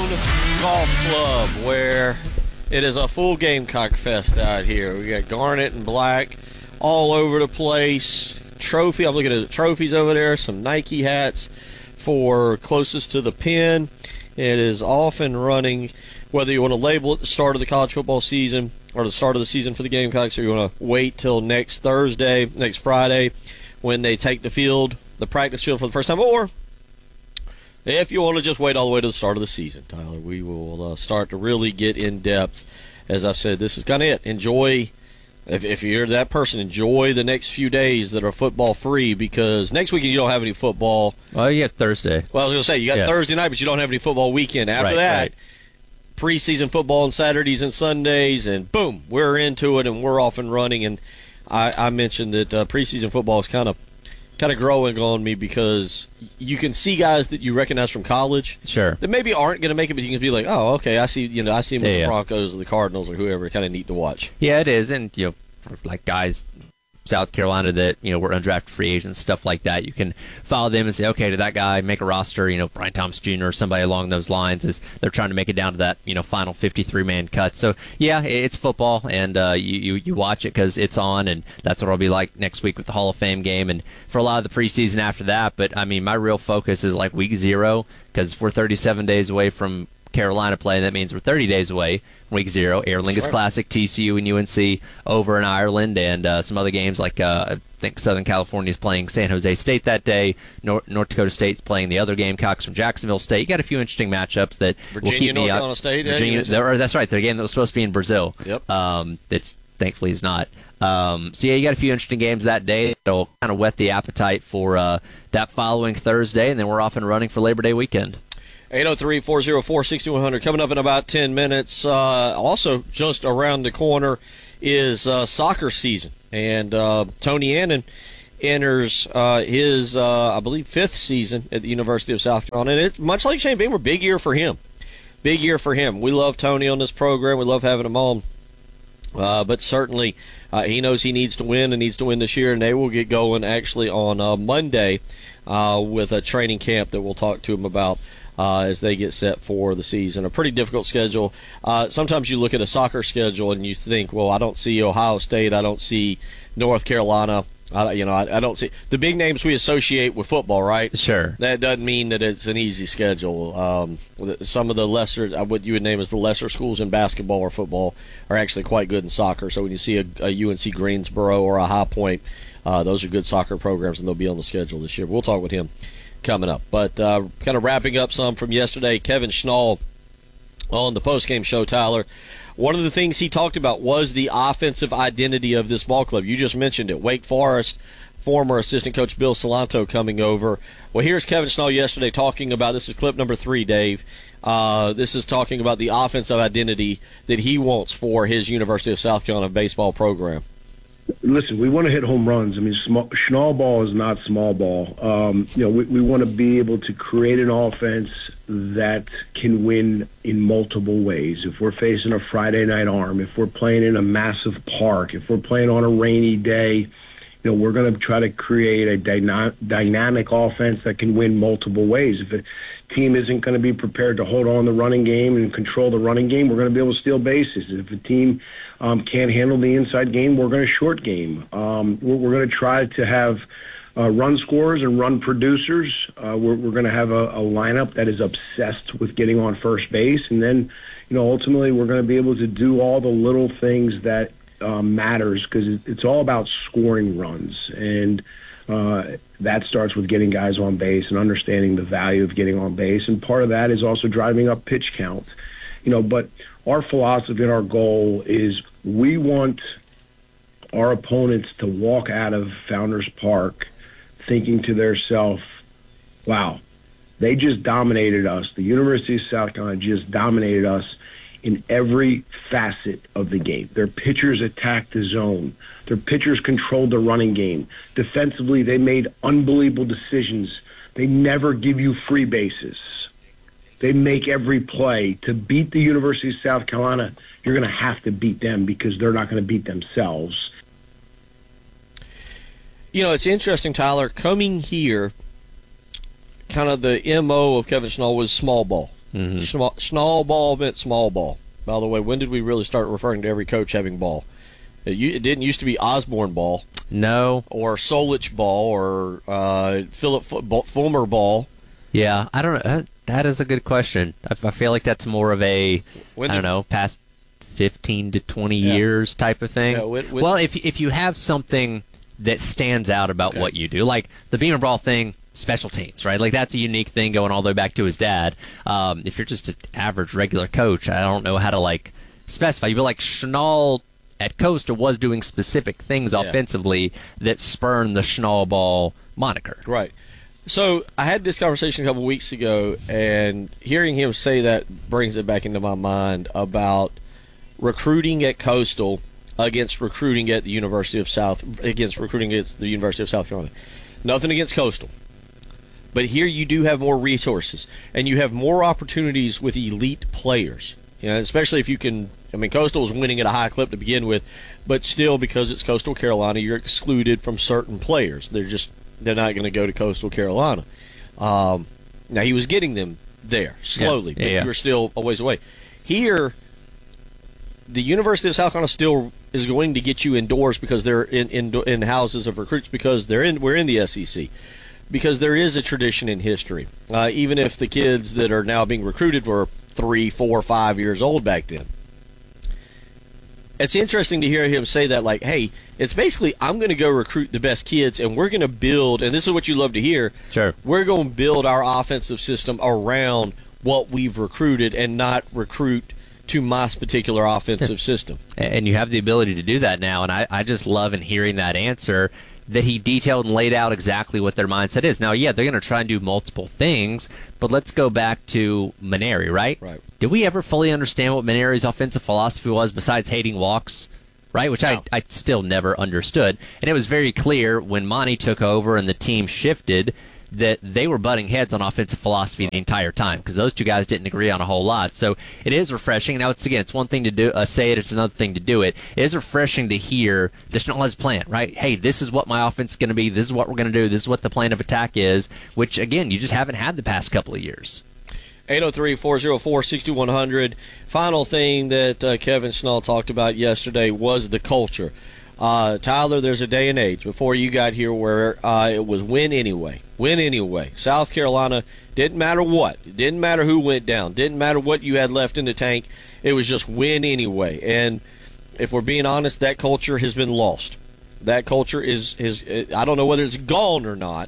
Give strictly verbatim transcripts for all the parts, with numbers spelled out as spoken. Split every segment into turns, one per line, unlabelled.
Golf Club, where it is a full Gamecock fest out here. We got garnet and black all over the place. Trophy, I'm looking at the trophies over there, some Nike hats for closest to the pin. It is off and running, whether you want to label it the start of the college football season or the start of the season for the Gamecocks, or you want to wait till next Thursday, next Friday, when they take the field, the practice field for the first time, or if you want to just wait all the way to the start of the season, Tyler. We will uh, start to really get in depth. As I've said, this is kind of it. Enjoy, if, if you're that person, enjoy the next few days that are football free, because next weekend you don't have any football.
Well, you got Thursday.
Well, I was going to say, you got
yeah. Thursday
night, but you don't have any football weekend. After
right,
that,
right.
preseason football on Saturdays and Sundays, and boom, we're into it and we're off and running. And I, I mentioned that uh, preseason football is kind of kind of growing on me, because you can see guys that you recognize from college,
sure,
that maybe aren't going to make it, but you can be like, oh, okay, I see, you know, I see them with
yeah,
the
yeah.
Broncos or the Cardinals or whoever. Kind of neat to watch.
Yeah, it is, and you know, for like guys, South Carolina that you know were undrafted free agents, stuff like that. You can follow them and say, okay, did that guy make a roster? You know, Brian Thomas Junior or somebody along those lines, as they're trying to make it down to that you know final fifty-three man cut. So yeah, it's football, and uh, you, you you watch it because it's on, and that's what it'll be like next week with the Hall of Fame game, and for a lot of the preseason after that. But I mean, my real focus is like week zero, because we're thirty-seven days away from Carolina play. That means we're thirty days away. Week zero, Aer Lingus
right.
Classic, T C U and U N C over in Ireland, and uh, some other games like uh, I think Southern California is playing San Jose State that day. North, North Dakota State's playing the other Gamecocks from Jacksonville State. You got a few interesting matchups that
Virginia,
will keep
North
me up.
Carolina State,
Virginia,
yeah,
that's right. The game that was supposed to be in Brazil.
Yep.
Um, it's thankfully is not. Um, so yeah, you got a few interesting games that day that'll kind of whet the appetite for uh, that following Thursday, and then we're off and running for Labor Day weekend.
eight oh three, four oh four, six two one zero coming up in about ten minutes. Uh, also, just around the corner is uh, soccer season. And uh, Tony Annan enters uh, his, uh, I believe, fifth season at the University of South Carolina. And it's much like Shane Beamer, big year for him. Big year for him. We love Tony on this program. We love having him on. Uh, but certainly uh, he knows he needs to win and needs to win this year, and they will get going actually on uh, Monday uh, with a training camp that we'll talk to him about uh, as they get set for the season. A pretty difficult schedule. Uh, sometimes you look at a soccer schedule and you think, well, I don't see Ohio State, I don't see North Carolina. I, you know, I, I don't see the big names we associate with football, right?
Sure.
That doesn't mean that it's an easy schedule. Um, some of the lesser, what you would name as the lesser schools in basketball or football, are actually quite good in soccer. So when you see a, a U N C Greensboro or a High Point, uh, those are good soccer programs, and they'll be on the schedule this year. We'll talk with him coming up. But uh, kind of wrapping up some from yesterday, Kevin Schnall on the postgame show, Tyler. One of the things he talked about was the offensive identity of this ball club. You just mentioned it. Wake Forest, former assistant coach Bill Salanto coming over. Well, here's Kevin Schnall yesterday talking about, this is clip number three, Dave. Uh, this is talking about the offensive identity that he wants for his University of South Carolina baseball program.
Listen, we want to hit home runs. I mean, small, small ball is not small ball. Um, you know, we, we want to be able to create an offense that can win in multiple ways. If we're facing a Friday night arm, if we're playing in a massive park, if we're playing on a rainy day, you know, we're going to try to create a dyna- dynamic offense that can win multiple ways. If a team isn't going to be prepared to hold on the running game and control the running game, we're going to be able to steal bases. If a team um, can't handle the inside game, we're going to short game. Um, we're, we're going to try to have uh, run scorers and run producers. Uh, we're we're going to have a, a lineup that is obsessed with getting on first base. And then, you know, ultimately we're going to be able to do all the little things that um, matters, because it's all about scoring runs. And uh, that starts with getting guys on base and understanding the value of getting on base. And part of that is also driving up pitch count. You know, but our philosophy and our goal is we want our opponents to walk out of Founders Park thinking to themselves, wow, they just dominated us. The University of South Carolina just dominated us in every facet of the game. Their pitchers attacked the zone. Their pitchers controlled the running game. Defensively, they made unbelievable decisions. They never give you free bases. They make every play. To beat the University of South Carolina, you're going to have to beat them, because they're not going to beat themselves.
You know, it's interesting, Tyler, coming here, kind of the M O of Kevin Schnall was small ball.
Mm-hmm.
Small, small ball meant small ball. By the way, when did we really start referring to every coach having ball? It, it didn't used to be Osborne ball.
No.
Or Solich ball, or uh, Philip Fulmer ball.
Yeah, I don't know. That is a good question. I, I feel like that's more of a, when I don't did, know, past fifteen to twenty yeah. years type of thing. Yeah, when, when, well, if if you have something that stands out about okay. what you do, like the Beamer Ball thing, special teams, right? Like that's a unique thing going all the way back to his dad. Um, if you're just an average regular coach, I don't know how to like specify. You feel like Schnall at Coastal was doing specific things yeah. offensively that spurned the Schnall Ball moniker.
Right. So I had this conversation a couple weeks ago, and hearing him say that brings it back into my mind about recruiting at Coastal against recruiting at the University of South against recruiting at the University of South Carolina. Nothing against Coastal, but here you do have more resources and you have more opportunities with elite players. You know, especially if you can. I mean, Coastal was winning at a high clip to begin with, but still, because it's Coastal Carolina, you're excluded from certain players. They're just they're not going to go to Coastal Carolina. Um, now he was getting them there slowly, yeah, yeah, but you're still a ways away. Here, the University of South Carolina still is going to get you indoors because they're in in, in houses of recruits because they're in we're in the S E C. Because there is a tradition in history, uh, even if the kids that are now being recruited were three, four, five years old back then. It's interesting to hear him say that, like, hey, it's basically I'm going to go recruit the best kids, and we're going to build, and this is what you love to hear,
sure.
we're going to build our offensive system around what we've recruited and not recruit to my particular offensive system.
And you have the ability to do that now, and I, I just love in hearing that answer that he detailed and laid out exactly what their mindset is. Now, yeah, they're going to try and do multiple things, but let's go back to Maneri, right?
Right.
Did we ever fully understand what Maneri's offensive philosophy was besides hating walks? Right, which no. I, I still never understood. And it was very clear when Monty took over and the team shifted that they were butting heads on offensive philosophy the entire time because those two guys didn't agree on a whole lot. So it is refreshing. Now, it's again, it's one thing to do uh, say it, it's another thing to do it. It is refreshing to hear this Schnall has a plan, right? Hey, this is what my offense is going to be. This is what we're going to do. This is what the plan of attack is, which, again, you just haven't had the past couple of years.
eight oh three, four oh four, six two one zero zero. Final thing that uh, Kevin Schnall talked about yesterday was the culture. Uh, Tyler, there's a day and age before you got here where uh, it was win anyway. Win anyway. South Carolina, didn't matter what. It didn't matter who went down. Didn't matter what you had left in the tank. It was just win anyway. And if we're being honest, that culture has been lost. That culture is, is I don't know whether it's gone or not,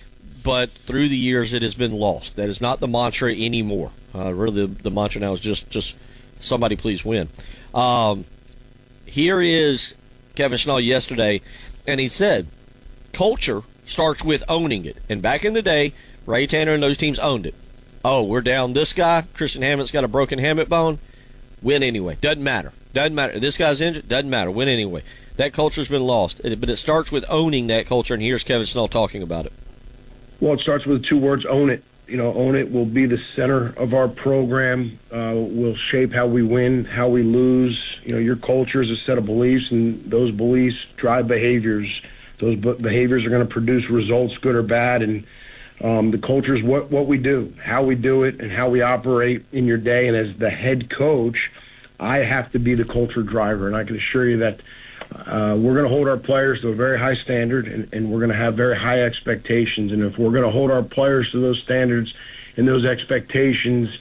but through the years it has been lost. That is not the mantra anymore. Uh, really, the, the mantra now is just, just somebody please win. Um, here is Kevin Schnall yesterday, and he said, culture starts with owning it. And back in the day, Ray Tanner and those teams owned it. Oh, we're down this guy. Christian Hammett's got a broken hammock bone. Win anyway. Doesn't matter. Doesn't matter. This guy's injured. Doesn't matter. Win anyway. That culture's been lost. But it starts with owning that culture, and here's Kevin Schnall talking about it.
Well, it starts with the two words, own it. You know, own it will be the center of our program, uh, will shape how we win, how we lose. You know, your culture is a set of beliefs, and those beliefs drive behaviors. Those behaviors are going to produce results, good or bad, and um, the culture is what, what we do, how we do it, and how we operate in your day. And as the head coach, I have to be the culture driver, and I can assure you that Uh, we're going to hold our players to a very high standard, and, and we're going to have very high expectations. And if we're going to hold our players to those standards and those expectations,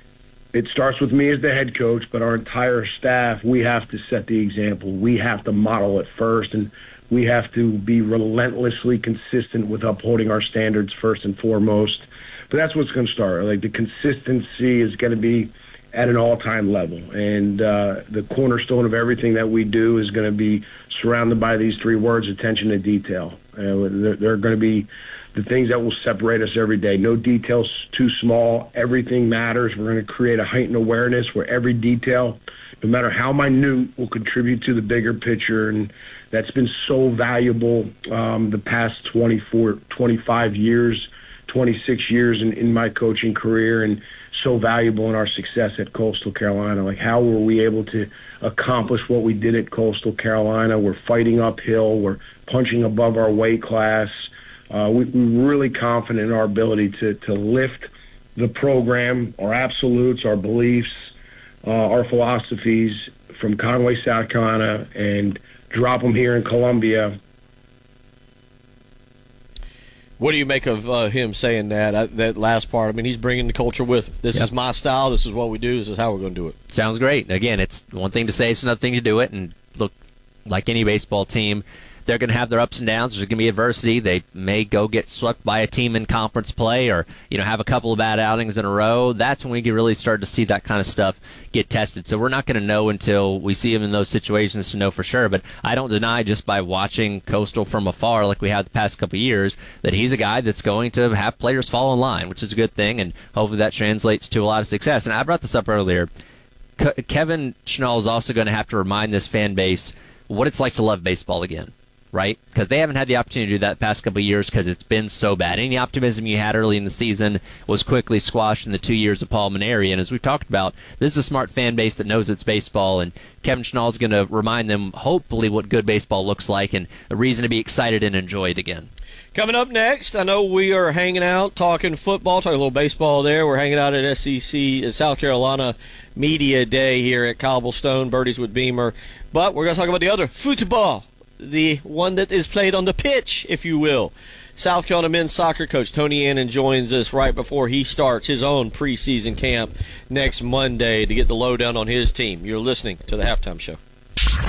it starts with me as the head coach, but our entire staff, we have to set the example. We have to model it first, and we have to be relentlessly consistent with upholding our standards first and foremost. But that's what's going to start. Like, the consistency is going to be at an all-time level, and uh, the cornerstone of everything that we do is going to be surrounded by these three words: attention to detail. Uh, they're, they're going to be the things that will separate us every day. No details too small. Everything matters. We're going to create a heightened awareness where every detail, no matter how minute, will contribute to the bigger picture, and that's been so valuable um, the past twenty-four, twenty-five years, twenty-six years in, in my coaching career, and so valuable in our success at Coastal Carolina. Like, how were we able to accomplish what we did at Coastal Carolina? We're fighting uphill. We're punching above our weight class. Uh, we, we're really confident in our ability to, to lift the program, our absolutes, our beliefs, uh, our philosophies from Conway, South Carolina, and drop them here in Columbia.
What do you make of uh, him saying that, uh, that last part? I mean, he's bringing the culture with him. This yep. is my style. This is what we do. This is how we're going to do it.
Sounds great. Again, it's one thing to say, it's another thing to do it. And look, like any baseball team, they're going to have their ups and downs. There's going to be adversity. They may go get swept by a team in conference play, or you know have a couple of bad outings in a row. That's when we can really start to see that kind of stuff get tested. So we're not going to know until we see him in those situations to know for sure. But I don't deny, just by watching Coastal from afar, like we have the past couple of years, that he's a guy that's going to have players fall in line, which is a good thing, and hopefully that translates to a lot of success. And I brought this up earlier. Ke- Kevin Schnall is also going to have to remind this fan base what it's like to love baseball again. Right? Because they haven't had the opportunity to do that the past couple of years because it's been so bad. Any optimism you had early in the season was quickly squashed in the two years of Paul Mainieri. And as we've talked about, this is a smart fan base that knows it's baseball, and Kevin Schnall is going to remind them, hopefully, what good baseball looks like and a reason to be excited and enjoy it again.
Coming up next, I know we are hanging out, talking football, talking a little baseball there. We're hanging out at S E C, at South Carolina Media Day here at Cobblestone, Birdies with Beamer. But we're going to talk about the other, football. The one that is played on the pitch, if you will. South Carolina men's soccer coach Tony Annan joins us right before he starts his own preseason camp next Monday to get the lowdown on his team. You're listening to the Halftime Show.